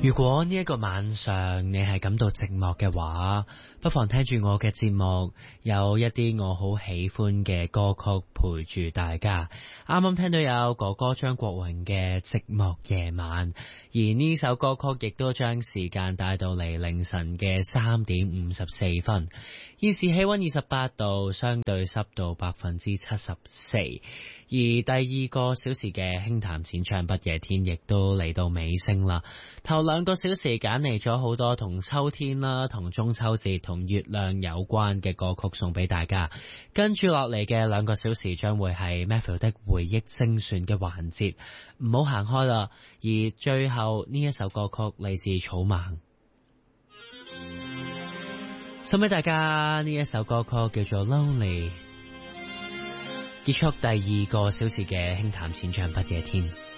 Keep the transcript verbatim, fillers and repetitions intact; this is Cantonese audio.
如果呢一個晚上你係感到寂寞嘅話，不妨聽住我嘅節目，有一啲我好喜歡嘅歌曲陪住大家。啱啱聽到有哥哥張國榮嘅《寂寞夜晚》，而呢首歌曲亦都將時間帶到嚟凌晨嘅三點五十四分。現時氣溫二十八度，相對濕度百分之七十四。而第二個小時嘅輕談淺唱不夜天亦都嚟到尾聲啦。頭兩個小時揀嚟咗好多同秋天啦、同中秋節、同月亮有關嘅歌曲送俾大家。跟住落嚟嘅兩個小時將會係 Matthew 的回憶精選嘅環節，唔好行開啦。而最後呢一首歌曲嚟自草蜢，送俾大家呢一首歌曲叫做 Lonely， 結束第二個小時嘅輕談淺唱不夜天。